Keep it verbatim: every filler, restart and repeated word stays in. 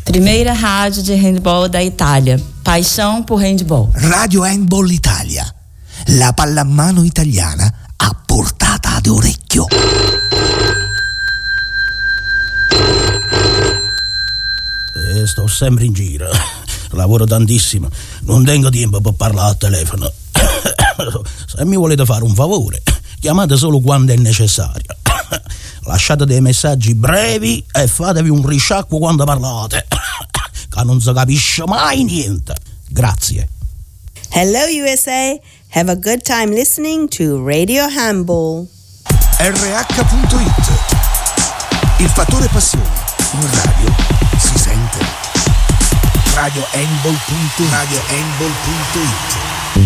Primeira rádio de handball da Itália. Paixão por handball. Radio Handball Italia. La pallamano italiana a portata d'orecchio. Eh, sto sempre in giro. Lavoro tantissimo. Non tengo tempo per parlare al telefono. Se mi volete fare un favore, chiamate solo quando è necessario. Lasciate dei messaggi brevi e fatevi un risciacquo quando parlate, che non si capisce mai niente. Grazie. Hello U S A. Have a good time listening to Radio Handball. R H punto it. Il fattore passione. In radio si sente. Radio Handball punto it. Radio Handball punto it.